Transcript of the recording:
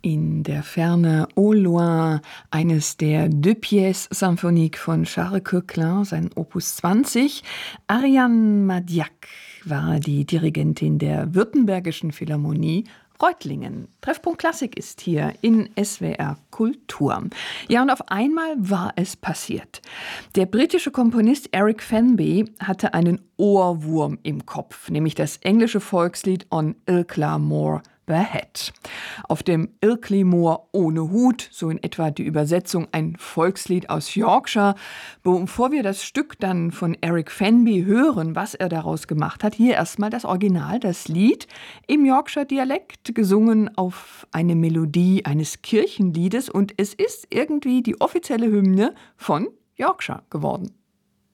In der Ferne, au loin, eines der Deux Pièces Symphoniques von Charles Coquelin, sein Opus 20. Ariane Madiak war die Dirigentin der Württembergischen Philharmonie Reutlingen. Treffpunkt Klassik ist hier in SWR Kultur. Ja, und auf einmal war es passiert. Der britische Komponist Eric Fenby hatte einen Ohrwurm im Kopf, nämlich das englische Volkslied On Ilkley Moor Behead. Auf dem Ilkley Moor ohne Hut, so in etwa die Übersetzung, ein Volkslied aus Yorkshire. Bevor wir das Stück dann von Eric Fenby hören, was er daraus gemacht hat, hier erstmal das Original, das Lied im Yorkshire-Dialekt, gesungen auf eine Melodie eines Kirchenliedes, und es ist irgendwie die offizielle Hymne von Yorkshire geworden.